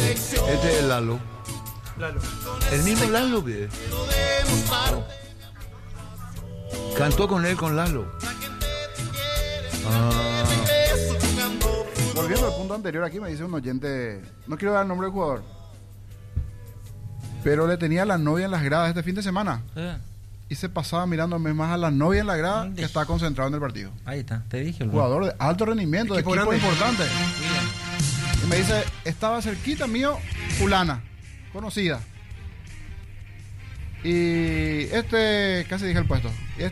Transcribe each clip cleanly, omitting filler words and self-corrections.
Este es Lalo. Lalo. El mismo Lalo, ¿ve? Cantó con él, con Lalo. Volviendo al punto anterior, aquí me dice un oyente, no quiero dar el nombre del jugador, pero le tenía a la novia en las gradas este fin de semana. Y se pasaba mirándome más a la novia en la grada que estaba concentrado en el partido. Ahí está, te dije. Jugador de alto rendimiento, de equipo importante. Mira. Y me dice, estaba cerquita mío, fulana, conocida. Y casi dije el puesto.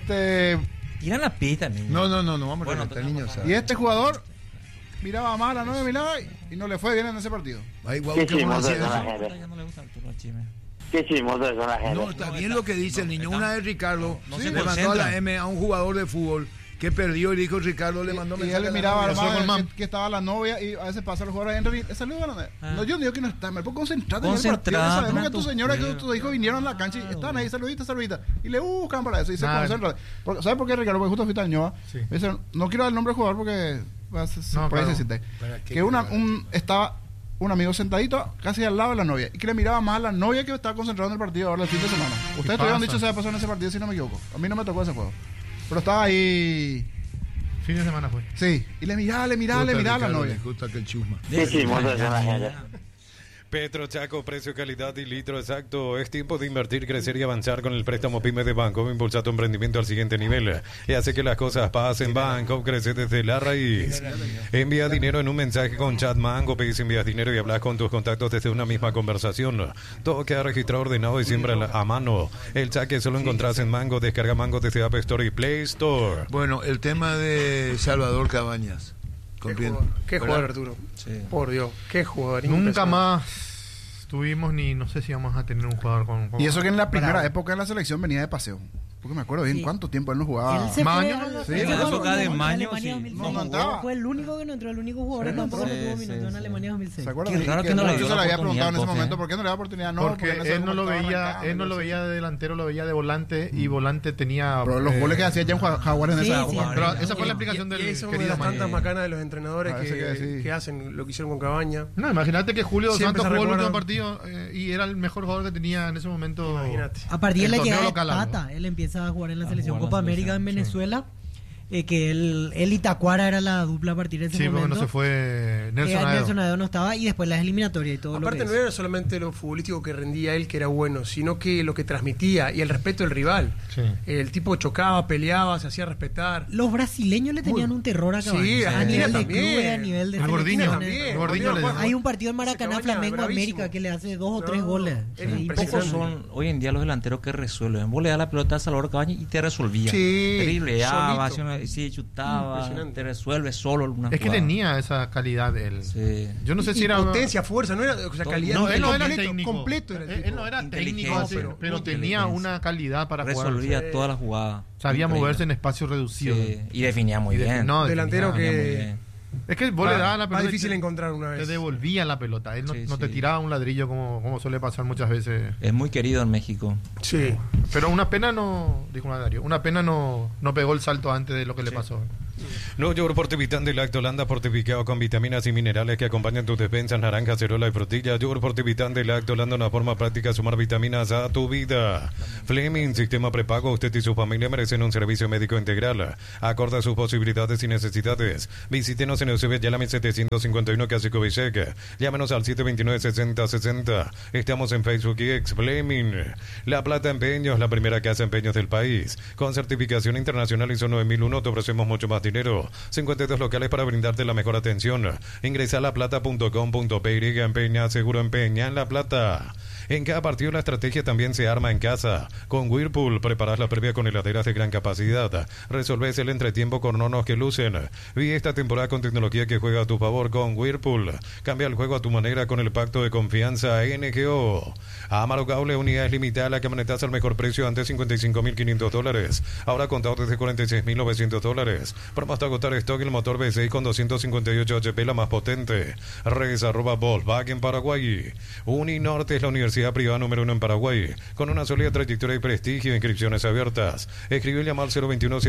Irán la pista, niño. No, vamos a meter niños. Y este jugador miraba más a la novia, miraba y no le fue bien en ese partido. Ay, guau, ¿Qué qué buena chismoso idea. son la gente? Ya no le gusta el turno al chisme. Qué chismoso son la gente. No, está bien lo que dice el niño. Una vez Ricardo No le se mandó a concentra. la M a un jugador de fútbol que perdió y dijo Ricardo le mandó Y mensaje él le a la miraba novia. al man que estaba la novia y a veces pasa los jugadores entran y saludan. No, yo digo que no está, me puedo concentrar en el partido. Concentrado, Sabemos que no, tu señora y que claro. tus hijos vinieron a la cancha y están ahí, saludita. Y le buscan para eso y se Nah. concentran. ¿Sabes por qué, Ricardo? Porque justo fuiste al Ñoa. Sí. Me dicen, no quiero dar el nombre del jugador porque No, por ahí claro. se siente. ¿Para qué Que estaba un amigo sentadito casi al lado de la novia y que le miraba más a la novia que estaba concentrado en el partido ahora el fin de semana. Ustedes tuvieron dicho se pasó en ese partido si no me equivoco. A mí no me tocó ese juego. Pero estaba ahí. Fin de semana fue. Sí. Y le miraba a la novia. Le gusta que el chusma. Qué chismoso son la gente. Petro Chaco, precio, calidad y litro exacto. Es tiempo de invertir, crecer y avanzar con el préstamo PYME de Banco. Impulsa tu emprendimiento al siguiente nivel y hace que las cosas pasen. Banco crece desde la raíz. Envía dinero en un mensaje con Chat Mango. Pedís, envías dinero y hablas con tus contactos desde una misma conversación. Todo queda registrado, ordenado y siempre a mano. El saque solo encontrás en Mango. Descarga Mango desde App Store y Play Store. Bueno, el tema de Salvador Cabañas. Qué jugador, Arturo. Sí. Por Dios, qué jugador. Nunca impresionante. más tuvimos ni no sé si vamos a tener un jugador con Y eso que en la primera Bravo. época de la selección venía de paseo. Porque me acuerdo bien cuánto tiempo él no jugaba. Él se Maño, fue a sí, él en se la fue época de a Maño, Alemania sí. 2006. No entraba. Fue el único que no entró, el único jugador que tampoco no tuvo minutos en Alemania 2006. ¿Se acuerdan? Qué raro Y que no le muchos dio se la le había preguntado en ese oportunidad, momento, ¿por qué no le da oportunidad? No, porque en ese él no lo momento estaba veía, él no lo veía de delantero, lo veía de volante y volante tenía. Pero los goles que hacía ya en Jaguar en Sí, esa sí, época. Pero esa fue la explicación Y del esa es una de querido las tantas Maño. macanas de los entrenadores Parece que sí. que hacen lo que hicieron con Cabaña. No, imagínate que Julio Dos Siempre Santos se jugó el último recuerdan. partido y era el mejor jugador que tenía en ese momento. Imagínate. A partir de el la torneo llegada de local, algo. Tata, él empieza a jugar en la selección jugar en la Copa América en selección, Venezuela. Que él y Tacuara era la dupla a partir de ese Sí, porque momento. no se fue Nelson Aedo. Nelson Aedo no estaba y después las eliminatorias y todo Aparte lo no que era solamente lo futbolístico que rendía él, que era bueno, sino que lo que transmitía y el respeto del rival. Sí. El tipo chocaba, peleaba, se hacía respetar. Los brasileños le tenían un terror a Cabañas. Sí, a Argentina nivel de también. clubes, a nivel de El Gordinho, selecciones. el Gordinho le dio. Hay un partido en Maracaná, Ese Cabañas, Flamengo bravísimo. América, que le hace 2 o 3 goles. Era Sí, impresionante. Pocos son hoy en día los delanteros que resuelven. Vos le das la pelota a Salvador Cabañas y te resolvía. Sí, Terrible, solito. sí, chutaba, Impresionante. te resuelve solo una Es que jugada. tenía esa calidad él. Sí. Yo no sé si Y era potencia, fuerza, no era, o sea, calidad. No, él no era completo, técnico. completo era el Él tipo. no era técnico, Inteligencia, así, pero mucha tenía inteligencia. una calidad para jugar. Resolvía toda la jugada. Sabía Increíble. moverse en espacios reducidos. Sí, y definía muy Y bien. no, Delantero Definía muy que bien. Es que vos le dabas la más pelota. y difícil te- encontrar una Te vez. devolvía la pelota. Él no, Sí, no te sí. tiraba un ladrillo como suele pasar muchas veces. Es muy querido en México. Sí. Pero una pena no, dijo Darío, una pena no pegó el salto antes de lo que le pasó. No yogur Fortivitán de Lactolanda fortificado con vitaminas y minerales que acompañan tus despensas, naranja, cerola y frutilla. Yogur Fortivitán de Lactolanda, una forma práctica de sumar vitaminas a tu vida. Fleming, sistema prepago. Usted y su familia merecen un servicio médico integral. Acorde a sus posibilidades y necesidades. Visítenos en Eusebio Yalamin 751 Casico Bisec. Llámenos al 729-6060. Estamos en Facebook y X. Fleming. La Plata Empeños, la primera casa de empeños del país. Con certificación internacional ISO 9001 te ofrecemos mucho más dinero. 52 locales para brindarte la mejor atención. Ingresa a laplata.com.py. Empeña, seguro empeña en La Plata. En cada partido la estrategia también se arma en casa. Con Whirlpool preparás la previa con heladeras de gran capacidad. Resolvés el entretiempo con hornos que lucen. Vive esta temporada con tecnología que juega a tu favor con Whirlpool. Cambia el juego a tu manera con el pacto de confianza NGO. Amaro Cable, unidades limitadas, la camioneta al mejor precio antes $55,500. Ahora contado desde $46,900. Promo hasta agotar stock el motor V6 con 258 HP, la más potente. Redes @ Volkswagen Paraguay. Uninorte es la universidad privada número 1 en Paraguay, con una sólida trayectoria y prestigio. Inscripciones abiertas. Escribe y llama al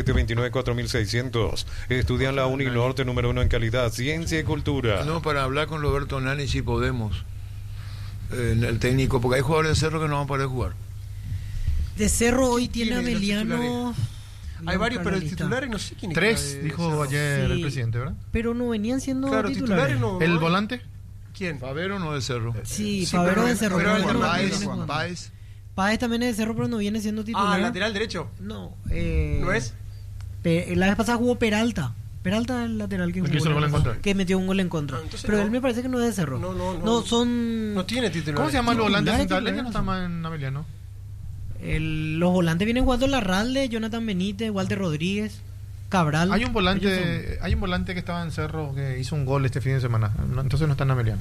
021-729-4600. Estudia en la Uninorte número 1 en calidad, ciencia y cultura. No, para hablar con Roberto Nani si podemos. el técnico? Porque hay jugadores de Cerro que no van a poder jugar. De Cerro hoy tiene a ¿Quiénes los Meliano. Hay varios, pero el lista. titular no sé quién es. 3, dijo ayer Sí. el presidente, ¿verdad? Pero no venían siendo Claro, titulares. titulares no. ¿El volante? ¿Quién? Favero no de Cerro. Sí, Sí, Favero pero- de Cerro. pero pero el no Juan viene Páez, jugando. Juan Páez. Páez también es de Cerro, pero no viene siendo titular. Lateral derecho. No. ¿No es? La vez pasada jugó Peralta. Peralta es el lateral que El que jugó hizo el gol en contra. que metió un gol en contra. Ah, entonces pero no. él me parece que no es de Cerro. No. Son No tiene titular. ¿Cómo se llama el volante Titulares, central? titulares, Ella no está más en Ameliano. los volantes vienen jugando Larralde, Jonathan Benítez, Walter Rodríguez, Cabral. Hay un Ellos volante que estaba en Cerro que hizo un gol este fin de semana. Entonces no está en Ameliano.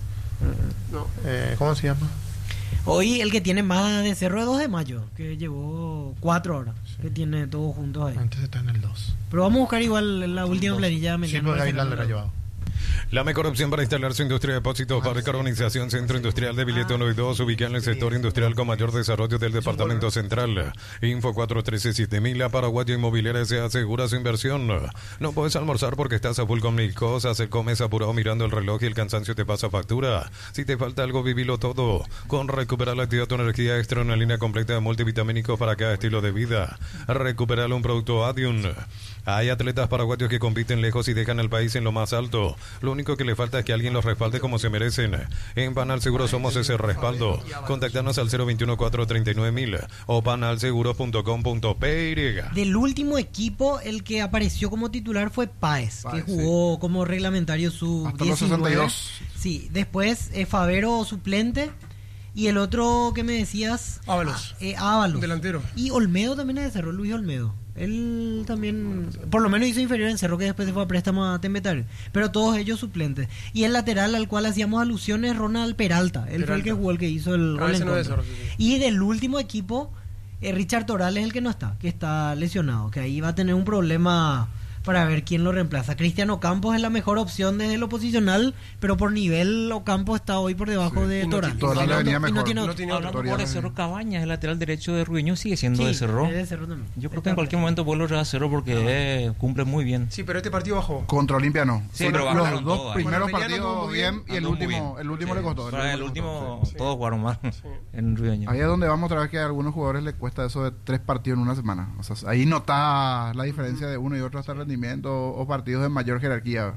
No. ¿Cómo se llama? son- Hoy el que tiene más de Cerro es 2 de mayo, que llevó 4 horas, que tiene todos juntos ahí. Entonces está en el 2. Pero vamos a buscar igual la última planilla. Silva Gavilán le ha llevado. La mejor opción para instalar su industria de depósitos para carbonización Centro Industrial de Billete 1 y 2, ubicado en el sector industrial con mayor desarrollo del departamento central. Info 413-7000, Paraguayo Inmobiliaria se asegura su inversión. No puedes almorzar porque estás a full con mil cosas, el comes apurado mirando el reloj y el cansancio te pasa factura. Si te falta algo, vivilo todo. Con Recuperar la Actividad tu energía extra, una línea completa de multivitamínicos para cada estilo de vida. Recuperar un producto Adium. Hay atletas paraguayos que compiten lejos y dejan al país en lo más alto. Lo único que le falta es que alguien los respalde como se merecen. En Panal Seguro somos ese respaldo. Contactanos al 021-439-1000 o panalseguro.com.py. Del último equipo, el que apareció como titular fue Páez, que Páez, jugó como reglamentario su Hasta los 62. Sí, después Favero suplente y el otro que me decías, Ábalos. Ábalos. Delantero. Y Olmedo también es de Cerro, Luis Olmedo. Él también, por lo menos hizo inferior en Cerro, que después se fue a préstamo a Tembetar. Pero todos ellos suplentes. Y el lateral al cual hacíamos alusiones, Ronald Peralta. Él fue el que jugó, el que hizo el gol ese en no es contra. Cerro, sí. Y del último equipo, Richard Toral es el que no está, que está lesionado, que ahí va a tener un problema para ver quién lo reemplaza. Cristiano Campos es la mejor opción desde lo posicional, pero por nivel Ocampo está hoy por debajo de Y no Toral. tiene- Toral le venía Y no mejor. tiene No otro. tiene otro. Hablando Tutorial. por Cerro Cabañas, el lateral derecho de Ruiño sigue siendo Sí, de Cerro. es de Cerro también. Yo creo que en cualquier momento vuelve a Cerro porque cumple muy bien. Sí, pero este partido bajó. Contra Olimpia no. Sí, Fueron pero los bajaron dos todo ahí. primeros Bueno, Meliano partidos anduvo bien bien, y el Anduvo muy último, bien. el último le costó. Para el último, todos jugaron mal en Ruiño. Ahí es donde vamos otra vez que a algunos jugadores les cuesta eso de 3 partidos en una semana. O sea, ahí nota la diferencia de uno y otro hasta el rendimiento o partidos de mayor jerarquía.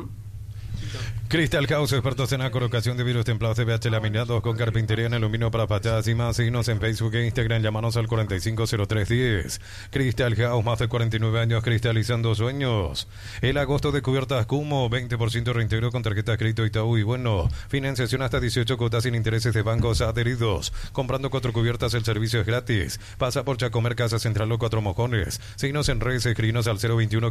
Crystal House, expertos en la colocación de vidrios templados de VH laminados con carpintería en aluminio para fachadas y más. Síguenos en Facebook e Instagram, llámanos al 450310. Crystal House, más de 49 años cristalizando sueños. El agosto de cubiertas Cumo, 20% reintegro con tarjeta de crédito Itaú y bueno, financiación hasta 18 cuotas sin intereses de bancos adheridos. Comprando 4 cubiertas el servicio es gratis. Pasa por Chacomer, Casa Central o 4 Mojones. Síguenos en redes, escribinos al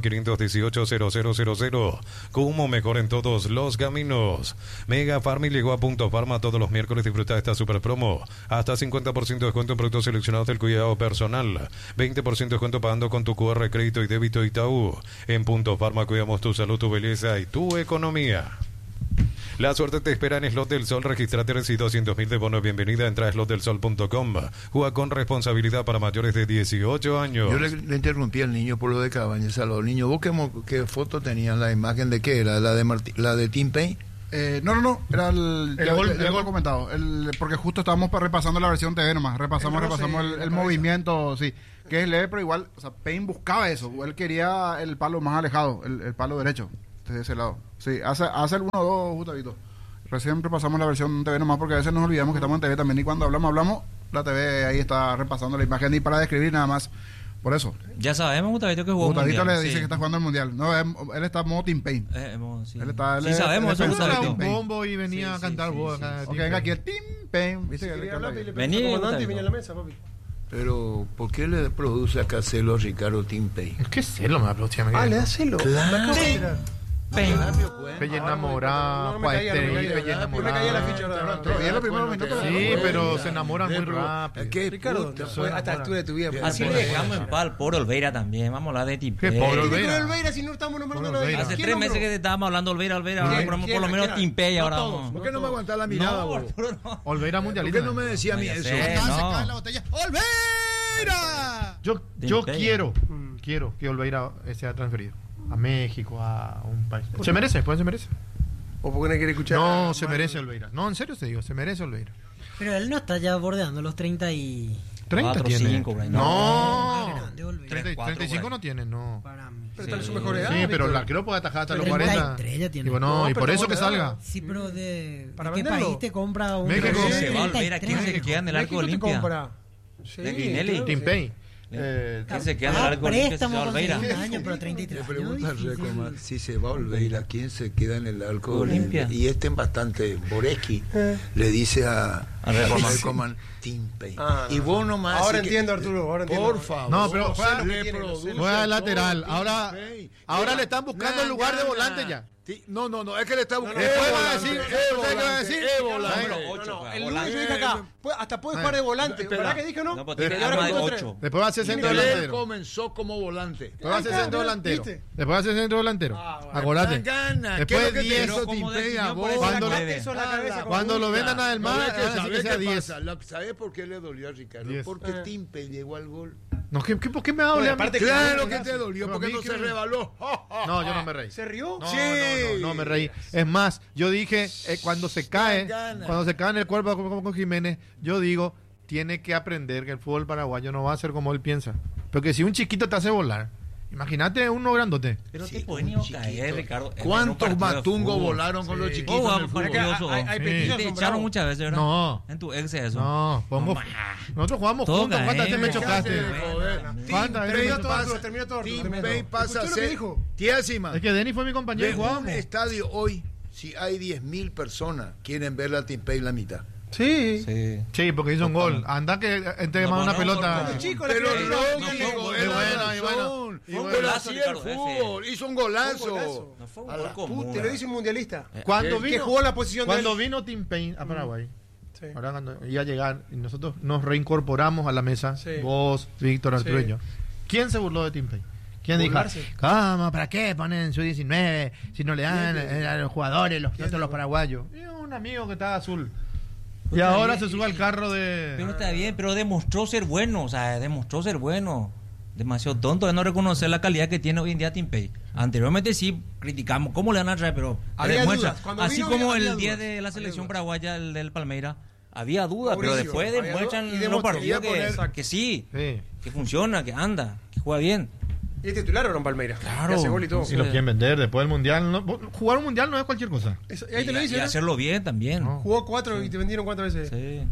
021-518-0000. Cumo, mejor en todos los caminos. Mega Farm llegó a Punto Farma todos los miércoles. Disfruta de esta super promo. Hasta 50% de descuento en productos seleccionados del cuidado personal. 20% de descuento pagando con tu QR, crédito y débito Itaú. En Punto Farma cuidamos tu salud, tu belleza y tu economía. La suerte te espera en Slot del Sol. Registrate, recibe 200.000 de bono. Bienvenida. Entra a slotdelsol.com. Juega con responsabilidad para mayores de 18 años. Yo le interrumpí al niño por lo de Cabañas. Salvador. Niño, ¿vos qué foto tenías? ¿La imagen de qué era? ¿La de Tim Payne? No, era el gol, el el gol gol. comentado. Porque justo estábamos repasando la versión TV nomás. Repasamos El roce en la el cabeza. movimiento, sí. Que es leve, pero igual, o sea, Payne buscaba eso. Él quería el palo más alejado, el palo derecho, desde ese lado. Sí, hace el 1-2, Gustavito. Recién repasamos la versión TV nomás porque a veces nos olvidamos que estamos en TV también y cuando hablamos, la TV ahí está repasando la imagen y para describir nada más. Por eso. Ya sabemos, Gustavito, que jugó Gustavito mundial. le dice Sí. que está jugando el mundial. No, él está en modo Team Payne. Sí. Él está- Sí, él- sabemos él eso, pensaba Era que- Gustavito. un bombo y venía a cantar vos acá. Ok, venga aquí el Team Payne. ¿Viste que Quería le hablar, canta y le ahí? preguntó Vení, al comandante y Gustavo. venía a la mesa, papi. Pero, ¿por qué le produce acá celo a Ricardo Tim Payne? ¿Qué celo me aplaudió? Le da celo. Claro. Pelle enamorada, No me caía, no me caía. Pelle No me caía la enamorada. ficha ahora. Pero bien los primeros minutos. Sí, pero se enamoran muy rápido. ¿Qué Ricardo, puta? fue a esta altura de tu vida. Así le dejamos en paz al pobre Olveira también. Vamos a hablar de Timpé. Qué pobre ¿Qué Olveira. con Olveira si no estamos nombrando a nadie? Olveira. Hace ¿Quién 3 meses nombró? que estábamos hablando de Olveira, ahora ¿Quién? nombramos por ¿Quién? lo menos ¿Quién? Timpé y No ahora todos, vamos. ¿Por qué no me aguantás la mirada, No, vos? Arturo, no. Olveira ¿Por mundialista. qué no me decía a mí Ya eso? sé, no. botella. ¡Olveira! Yo Timpé. quiero que Olveira sea transferido a México, a un país. Se merece, pues se merece. ¿O porque no quiere escuchar? No, se merece Olveira. No, en serio te digo, se merece Olveira. Pero él no está ya bordeando los 30 y... 30 4, tiene. 5, por ahí. No. Grande, Olveira. 30, 4, 35 por ahí. no tiene, no. Para mí. Pero está en su mejor edad. Sí, pero Víctor. la creo puede atajar hasta los 40. 33 ya tiene. Digo, no, No, y pero por eso está que buena salga. edad. Sí, pero ¿de ¿Para qué venderlo? país te compra un... México. de Se va a Olveira, ¿quién se 33? queda en el arco de México te Olimpia? compra. Sí, De Grinelli. claro que Tim sí. Pay. ¿Quién se queda en el arco olímpico si se préstamo va Olveira? conseguí un año, pero Le 33 años. pregunta al difícil. Recoman si se va Olveira, ¿quién se queda en el arco de Olimpia. Y este en bastante, Boreski, le dice a Recoman, Tim Pay. Ah, no. Y vos nomás. Ahora así que- entiendo, Arturo, ahora entiendo. Por favor. No, pero sé juega, lo que tiene, no sé. juega de lateral. Tim Ahora, Pay. ahora le están buscando el lugar de volante ya. No, no, es que le está buscando. Después va a decir, ¿sabes qué va a decir? volante. Número 8, No, juega, el volante. lunes yo dije acá, hasta puede jugar de volante. espera. ¿Verdad que dije o no? No, pero Y tiene ahora arma de resultó 8. Después va a ser centro Él delantero. comenzó como volante. Después va a ser Ahí está, centro mira, delantero. ¿viste? Después va a ser centro delantero. Ah, bueno. Acordate. Gana. ¿Qué es Después lo que te 10. hizo Pero Tim como Pay a definió vos? por esa Cuando- nueve. Eso en la cabeza, Cuando lo vendan a del No, mar, es que van a decir ¿sabés que sea qué 10. pasa? ¿Sabés por qué le dolió a Ricardo? 10. Porque Tim Pay llegó al gol. No, ¿por qué me habla? Bueno, a mí? aparte Claro que- que te dolió, Pero porque a mí no que se me- rebaló. No, yo no me reí. ¿Se rió? No, Sí. no me reí. Es más, yo dije, cuando se cae gana. en el cuerpo como con Jiménez, yo digo, tiene que aprender que el fútbol paraguayo no va a ser como él piensa. Porque si un chiquito te hace volar, imagínate uno grandote. Pero Sí, te pueden un ir a chiquito. caer, Ricardo. en un ¿Cuántos partido de matungos fútbol? volaron con los Sí. chiquitos Oh, en el vamos, fútbol? curioso. Hay Sí. petillos Te son echaron bravos. muchas veces, ¿verdad? No. En tu ex eso. No, nosotros jugamos Todo juntos. ¿Cuántas veces me caemos. chocaste? Joder. ¿Cuántas veces me Terminó todo, chocaste? Arturo, terminó todo. Tim Arturo, Pay terminó todo. pasa a ¿Escuchó lo que ser... dijo? Tía Sima, Es que Denny fue mi compañero y de un jugábamos. estadio hoy, si hay 10.000 personas, quieren ver a Tim Pay la mitad. Sí. Sí. Sí, porque hizo un gol. Anda que entre No, más una no, pelota. no, no. Chico, Pero la lógico, fue es un la gol. razón. Y bueno, y bueno. Pero Golazo, así el Ricardo, fútbol, hizo un golazo. No fue un A gol la común. Te lo dice un mundialista. Cuando Que vino, jugó la posición de cuando él. vino Tim Payne a Paraguay, Sí. ahora cuando iba a llegar y nosotros nos reincorporamos a la mesa, Sí. vos, Víctor, Arturo Sí. y yo. ¿Quién se burló de Tim Payne? ¿Quién dijo? Burlarse. ¿Cómo? ¿Para qué ponen su 19 si no le dan a los jugadores, los paraguayos? Y un amigo que estaba azul. Y ahora se sube al carro Pero de... está bien, pero demostró ser bueno, o sea, demostró ser bueno. Demasiado tonto de no reconocer la calidad que tiene hoy en día Tim Pay. Anteriormente sí criticamos cómo le van a traer, pero Había demuestra. dudas. Cuando Así vino, como había el día dudas. de la Había selección dudas. paraguaya, el del Palmeira, había dudas, pero Mauricio, después había demuestran dudas y los demostró. partidos Iba a poner- que sí, Sí. que funciona, que anda, que juega bien. Y es titular ahora en Palmeiras. Claro. Que hace gol y todo. Y lo quieren vender después del mundial. Jugar un mundial no es cualquier cosa. Eso- ahí te lo Y dice, ¿no? hacerlo bien también. No. Jugó 4 y te vendieron 4 veces. Sí.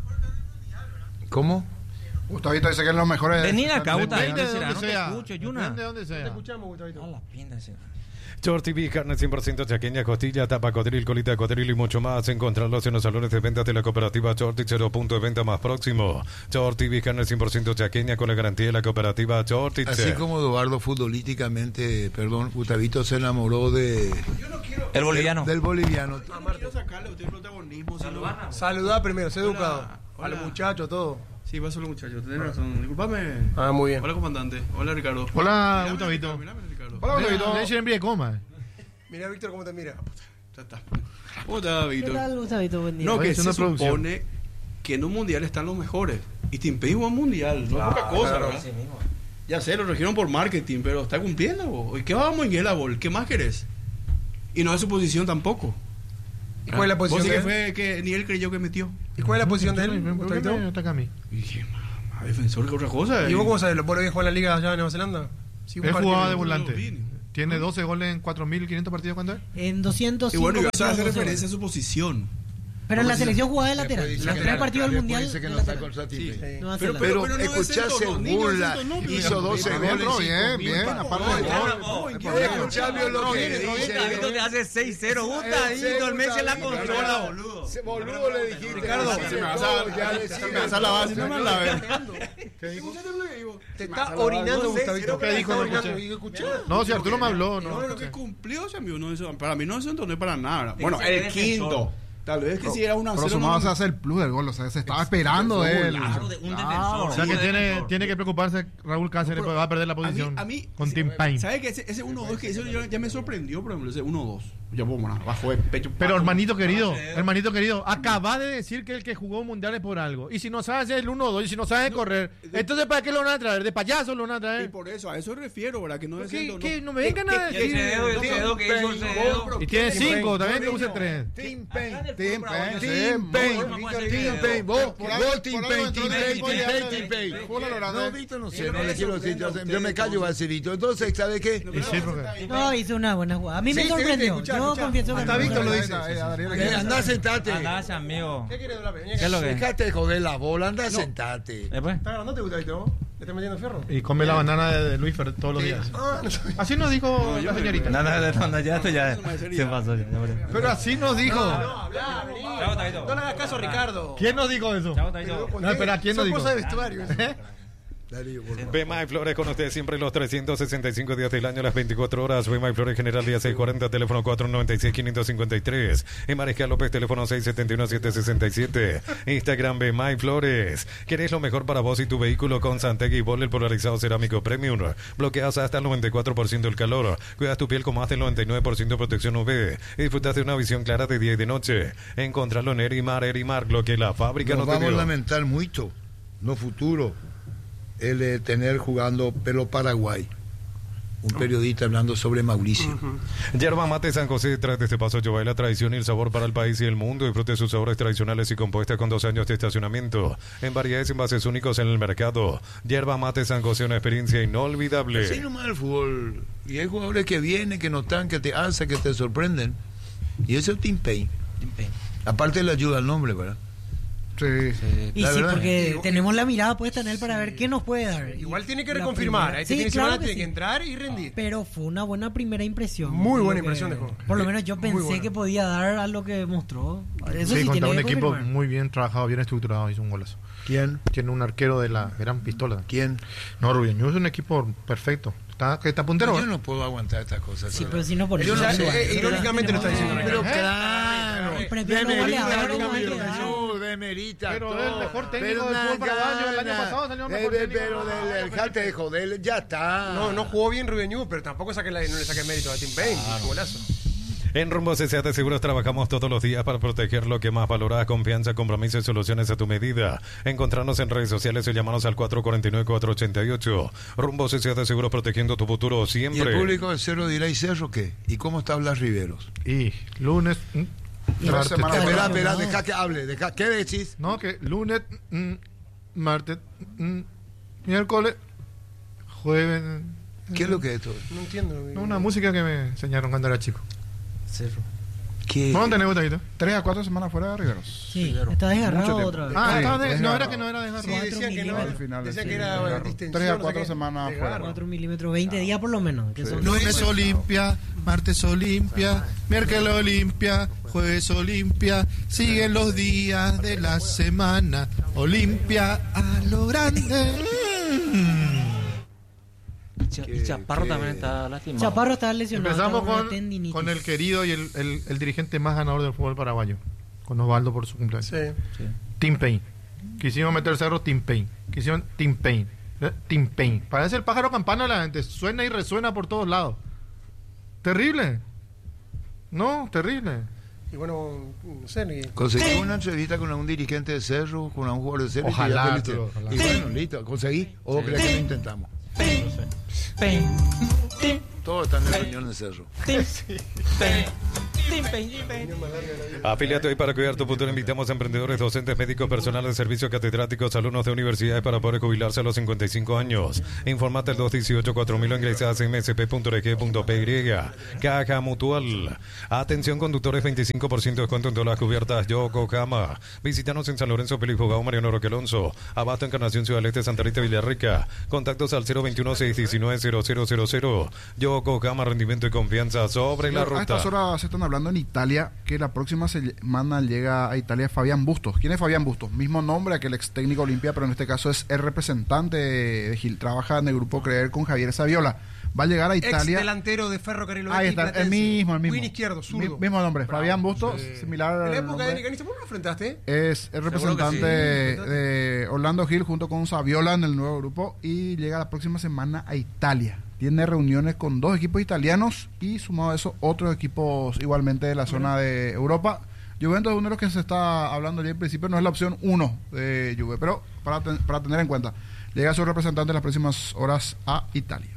¿Cómo? Gustavito dice que es lo mejor de... Venid acá, Depende Gustavo, de ¿dónde será? donde No te sea. escucho, Yuna. Depende de donde Te sea. escuchamos, Gustavito. A la pinta, sí. Short TV, carne 100% chaqueña, costilla, tapa, codril, colita de codril y mucho más. Encontrarlos en los salones de ventas de la cooperativa Short y 0 punto de venta más próximo. Short TV, carne 100% chaqueña con la garantía de la cooperativa Short. Así como Eduardo futbolísticamente, perdón, Gustavito se enamoró de El boliviano. del boliviano. Quiero sacarle a usted protagonismo. Saludá primero, sé educado. Hola. A los muchachos, todo. Sí, va solo muchachos, tenés razón. Disculpame. Ah, muy bien. Hola, comandante. Hola, Ricardo. Hola, Mirame, Gustavito. Ricardo, mirame, Ricardo. Hola, Gustavito. Le echen en coma. Mira, Víctor, cómo te mira. Ya está. ¿Cómo está, ¿Qué Víctor? tal, Gustavito? Buen día. No, Oye, que es se una producción. supone que en un mundial están los mejores. Y Tim Pay jugó un mundial, no es poca cosa, claro. ¿verdad? Ya sé, lo regieron por marketing, pero está cumpliendo, vos. ¿Y qué vamos en la bol? ¿Qué más querés? Y no es su posición tampoco. ¿Y cuál es la Vos posición sí de que él? fue que ni él creyó que metió. ¿Y cuál es la posición de él, ¿Por qué Gustavito? me ataca a mí? Y dije, más defensor que otra cosa. ¿Y vos cómo sabés? ¿Vos lo habías jugado en la liga allá en Nueva Zelanda? Sí, un Él partido. jugaba de lo volante. vi. Tiene 12 goles en 4.500 partidos. ¿Cuánto es? En 205 Y bueno, y vas a hacer partidos, 12 referencia a goles. su posición. Pero en la selección jugaba de lateral. Después Los dice tres que- partidos del después mundial. dice que de no está lateral. contra Tim Sí. Pay. Nueva Pero- Zelanda. Pero, pero no escuchá, se desentonó, niño, burla. desentonó, pero Hizo 12 Bien, goles. Pedro, bien, bien. Aparte del gol. Escuchame lo que Gustavito dice. te hace 6-0, Gustavito, el Messi en la consola, boludo. Boludo le dijiste. Ricardo, decime se me va a todo, hacer- ya se decime me va a hacer la base, no me la ve. Te está orinando, Gustavito. ¿Qué dijo? Te No está orinando. escuché. Y escuchá. No, si Arturo me habló, No, no. lo que cumplió, amigo, no, eso, para mí no se entonó para nada. Bueno, Dice que el defensor. quinto. Tal vez que si era una Pero sumado se hace el plus del gol, o sea, se estaba esperando él. Claro, de un defensor. O sea que tiene que preocuparse Raúl Cáceres porque va a perder la posición a mí con Tim Payne. ¿Sabes que ese 1-2 que hizo ya me sorprendió, por ejemplo, ese 1-2? Ya bueno, bajo el pecho. Pero hermanito querido, acaba de decir que el que jugó mundiales por algo. Y si no sabe hacer el 1-2 y si no sabe correr, entonces ¿para qué lo van a traer? ¿De payaso lo van a Y traer? por eso, a eso refiero, ¿verdad? Que no es ¿Qué? No me vengan a decir. El Cededo que hizo el Cededo. Y tiene 5, también que use 3. Tim Acá en el Payne, fútbol paraguayo Tim se ve Payne, muy mal Tim Cededo. Payne, vos, Por algo Tim entró Payne, en Tim el Payne, equipo y Tim ya Payne, Tim Payne. Fútbol holandés. No, Víctor, no sé, Yo no no le le quiero decir, sorprendo yo me callo, Barcelito. Entonces, ¿sabe qué? Y sí, porque- No, hizo una buena jugada. A mí me Sí, sorprendió. escuchá, Yo escuchá. confieso que Hasta no. Víctor lo dice. Anda, sentate. Andás, amigo. ¿Qué quieres, Dolape? ¿Qué es lo que es? Déjate de joder la bola, anda, sentate. Después. ¿Está ganando? ¿Te gusta, Víctor? ¿Le estás metiendo fierro? Y come la banana de Luis Fer todos los días. Ah, no sabía. Así nos dijo la señorita. No, ya esto ya se pasó. Pero así nos dijo. Habla, vení. Chao, Taito. No le hagas caso a Ricardo. ¿Quién nos dijo eso? Chao, Taito. No, espera, ¿quién nos Son dijo? cosas de vestuario. Dale, por favor. Bema y Flores con ustedes siempre los 365 días del año, las 24 horas. Bema y Flores General día 640, teléfono 496-553. Y Mariscal López, teléfono 671-767. Instagram Bema y Flores. ¿Querés lo mejor para vos y tu vehículo con Santegui Bol, el polarizado cerámico Premium? Bloqueas hasta el 94% del calor. Cuidas tu piel con más del 99% de protección UV. Y disfrutas de una visión clara de día y de noche. Encontralo en Erimar, lo que la fábrica Nos no te vamos a dio. lamentar mucho no futuro el de tener jugando pelo Paraguay. Un periodista hablando sobre Mauricio. Yerba Mate San José trae de este paso lleva la tradición y el sabor para el país y el mundo. Disfrute de sus sabores tradicionales y compuestas con 12 años de estacionamiento. En variedades y envases únicos en el mercado. Yerba Mate San José, una experiencia inolvidable. Así nomás el fútbol. Y hay jugadores que vienen, que no están, que te hacen, que te sorprenden. Y ese es Tim Payne. Aparte le ayuda al nombre, ¿verdad? Sí. Y La sí, verdad. porque tenemos la mirada puesta en él para ver qué nos puede dar. Igual tiene que La reconfirmar. primera- Este fin de claro semana que tiene sí. que entrar y rendir. Pero fue una buena primera impresión. Muy buena Lo que- impresión dejó. Por lo menos yo Muy pensé buena. que podía dar a lo que mostró. Eso Sí, sí, contra tiene un que equipo confirmar. muy bien trabajado, bien estructurado, hizo un golazo. ¿Quién? Tiene un arquero de la gran pistola. ¿Quién? No, Rubén, es un equipo perfecto. Está puntero. Yo no puedo aguantar estas cosas. Sí, pero si no por Yo eso. no O sea, sé. irónicamente lo está diciendo. Pero Ricardo. claro, Y prefiero los goleadores, no hay que dar. demerita. Pero todo. es el mejor técnico Pero del una fútbol paraguayo. El año gana. pasado salió mejor técnico. Pero del jarte de joder, ya está. No jugó bien Rubén Ñu, pero tampoco no le saque mérito a Tim Payne. Un golazo. En Rumbo CCA de Seguros trabajamos todos los días para proteger lo que más valoras: confianza, compromiso y soluciones a tu medida. Encontrarnos en redes sociales o llamarnos al 449-488. Rumbo CCA de Seguros, protegiendo tu futuro ¿Y el siempre. público del Cerro dirá, ¿y Cerro qué? ¿Y cómo está Blas Riveros? Y lunes. Martes, semanas Claro. Espera, deja que hable. ¿Qué decís? no, que lunes, martes, miércoles, jueves. ¿Qué es lo que es esto? No entiendo. No, una música que me enseñaron cuando era chico. ¿Qué? ¿Cómo tenés gustadito? 3 a 4 semanas fuera de Riveros. Sí, está desgarrado Mucho tiempo. otra vez. Ah, Sí, estaba es no raro. era que no era de Sí, Garro. decían que no. Al final, Decían sí, que era desgarro. distensión. 3 a no sé 4 qué. semanas Desgarro. fuera. 4 milímetros, 20 días por lo menos. Que son Lunes Olimpia, martes Olimpia, miércoles Olimpia, jueves Olimpia, siguen los días de la semana. Olimpia a lo grande. Y Chaparro también está lastimado. Chaparro está lesionado. Empezamos está con una tendinitis. con el querido y el dirigente más ganador del fútbol paraguayo, con Osvaldo por su cumpleaños. Sí. Tim Payne. Quisimos meter cerro Tim Payne. Quisieron Tim Payne. Tim Payne. Parece el pájaro campana de la gente. Suena y resuena por todos lados. Terrible. No, terrible. Y bueno, no sé. ni- Conseguí una entrevista con un dirigente de Cerro, con un jugador de Cerro. Ojalá, y ya fue listo. pero ojalá. Y bueno, listo, conseguí. ¿O crees que lo intentamos? Todos están en reunión de Cerro. Afíliate hoy para cuidar tu futuro. Invitamos a emprendedores, docentes, médicos, personal de servicios, catedráticos, alumnos de universidades para poder jubilarse a los 55 años. Informate al 218-4000 o ingresa a msp.rg.py. Caja Mutual. Atención conductores, 25% de descuento en todas las cubiertas Yokohama. Visítanos en San Lorenzo, Pelifogao, Mariano Roque Alonso. Abasto, Encarnación, Ciudad del Este, Santa Rita, Villarrica. Contactos al 021-619-0000. Yokohama, rendimiento y confianza sobre la A ruta. estas horas se están hablando en Italia que la próxima semana llega a Italia Fabián Bustos. ¿Quién es Fabián Bustos? Mismo nombre aquel ex técnico Olimpia, pero en este caso es el representante de Gil. Trabaja en el grupo Creer con Javier Saviola. va a llegar a Ex Italia. delantero de Ferrocarril Ahí está, el mismo. Win izquierdo, zurdo. Mismo nombre, Bravo. Fabián Bustos, Sí. similar En la al época de nombre. Nicanista, ¿por qué lo enfrentaste? Es el representante de Orlando Gil junto con Saviola en el nuevo grupo y llega la próxima semana a Italia. Tiene reuniones con 2 equipos italianos y sumado a eso otros equipos igualmente de la zona de Europa. Juventus es uno de los que se está hablando ya en principio, no es la opción 1 de Juve, pero para tener en cuenta, llega su representante en las próximas horas a Italia.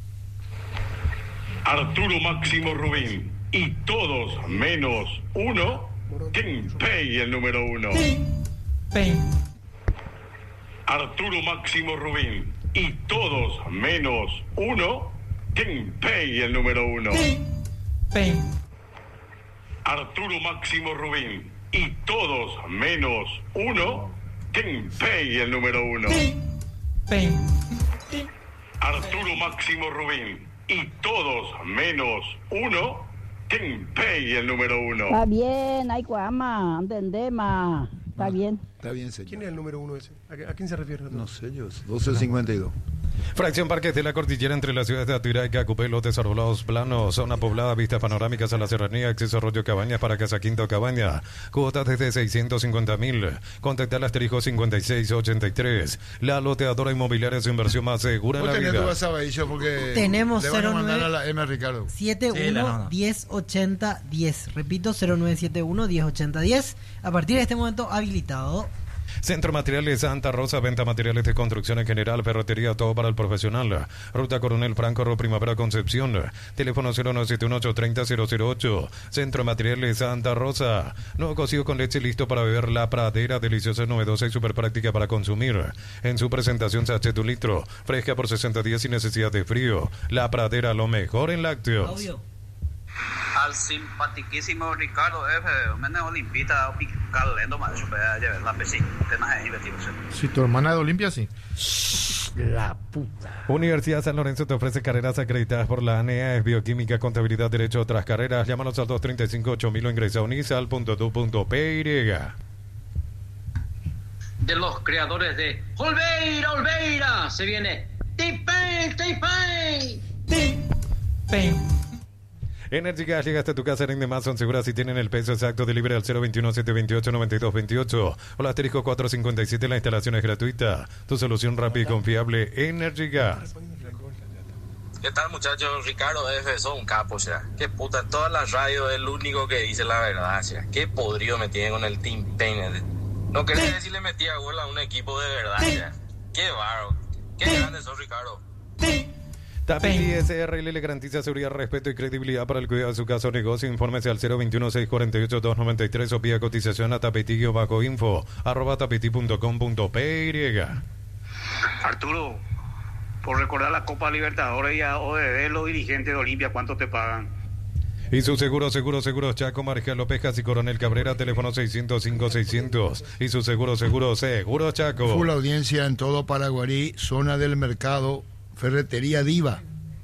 Arturo Máximo Rubín y todos menos uno, Timpey el número 1. Arturo Máximo Rubín y todos menos uno, Timpey el número 1. Arturo Máximo Rubín y todos menos uno, Timpey el número 1. Arturo Máximo Rubín y todos menos uno, Timpey el número 1. Está bien, hay cuama, entendemos. Está bien. Está bien, señor. ¿Quién es el número 1 ese? ¿A quién se refiere? No sé yo, 12.52. Fracción Parques de la Cordillera entre las ciudades de Atiraica, Cupé, Lotes, Arbolados, Planos, zona poblada, vistas panorámicas a la serranía, acceso a Arroyo Cabañas para Casa Quinto Cabaña, cuotas desde 650.000. Contactar al asterisco 5683. La loteadora inmobiliaria es inversión más segura en Vos la tenés tu vida. WhatsApp ahí, yo, porque Tenemos le van a 09 mandar a la M, Ricardo. 71 10 80 10. Repito, 0971 10 80 10. A partir de este momento habilitado. Centro Materiales Santa Rosa, venta materiales de construcción en general, ferretería, todo para el profesional. Ruta Coronel Franco, Primavera Concepción. Teléfono 0971-830-008. Centro Materiales Santa Rosa. Nuevo cocido con leche listo para beber. La Pradera, deliciosa, novedosa y súper práctica para consumir. En su presentación, sachet 1 litro. Fresca por 60 días sin necesidad de frío. La Pradera, lo mejor en lácteos. Audio. Al simpaticísimo Ricardo F. Me Olimpita o Calendo más la PC. Si tu hermana de Olimpia, sí. La puta. Universidad San Lorenzo te ofrece carreras acreditadas por la ANEA, es bioquímica, contabilidad, derecho, otras carreras. Llámanos al 235-8000 o ingresa a unisal.tu.py. De los creadores de Olveira, se viene Timpey. Energy Gas llega hasta tu casa, rinde más, son seguras y tienen el peso exacto. Delibre al 021-728-9228 o la asterisco 457. La instalación es gratuita. Tu solución rápida y confiable, Energy Gas. ¿Qué tal, muchachos? Ricardo F. Son un capo, o sea. Qué puta, en todas las radios es el único que dice la verdad, o sea. Qué podrido me tiene con el Timpey. No quería decirle metía gol a un equipo de verdad, o sea. Qué bárbaro. Qué grande sos, Ricardo. Tapeti SRL le garantiza seguridad, respeto y credibilidad para el cuidado de su casa o negocio. Infórmese al 021-648-293 o vía cotización a tapeti-info @tapeti.com.py. Arturo, por recordar la Copa Libertadores y a ODB, los dirigentes de Olimpia, ¿cuánto te pagan? Y su seguro Chaco, Marcial López, Casi Coronel Cabrera, teléfono 605-600. Y su seguro Chaco. Full audiencia en todo Paraguarí, zona del mercado. Ferretería Diva,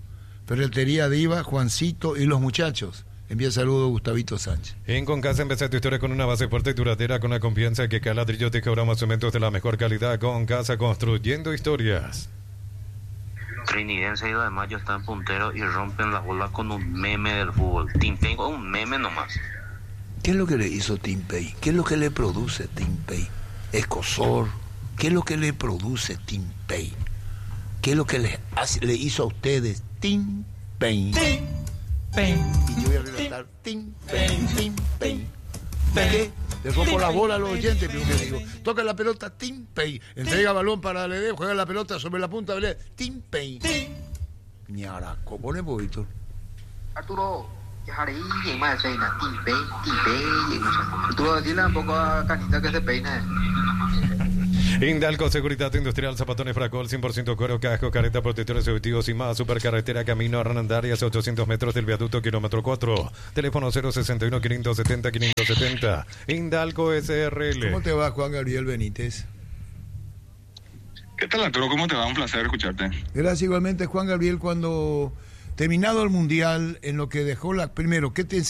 Juancito y los muchachos. Envía saludos Gustavito Sánchez. En Concasa empieza tu historia con una base fuerte y duradera, con la confianza que cada ladrillo te cobra más cementos de la mejor calidad. Concasa, construyendo historias. Trinidense y 2 de mayo están punteros y rompen las bolas con un meme del fútbol. Timpey con un meme nomás. ¿Qué es lo que le hizo Timpey? ¿Qué es lo que le produce Timpey? Escosor. ¿Qué es lo que le produce Timpey? ¿Qué es lo que le hizo a ustedes? Timpey. Y yo voy a relatar Timpey. ¿Qué? Le rompo la bola a los oyentes, pero que digo, toca la pelota, Timpey. Entrega balón para Lede, juega la pelota sobre la punta de Lede, Timpey. Ñaraco, pone poquito. Arturo, y más peina, Timpey. Arturo, dile un poco a Canita que se peina. Indalco Seguridad Industrial, zapatones Fracol, 100% cuero, casco, careta, protectores auditivos y más. Supercarretera, camino Arnandarias, 800 metros del viaducto, kilómetro 4. Teléfono 061-570-570. Indalco SRL. ¿Cómo te va, Juan Gabriel Benítez? ¿Qué tal, Arturo? ¿Cómo te va? Un placer escucharte. Gracias, igualmente, Juan Gabriel. Cuando terminado el Mundial, en lo que dejó primero, ¿qué te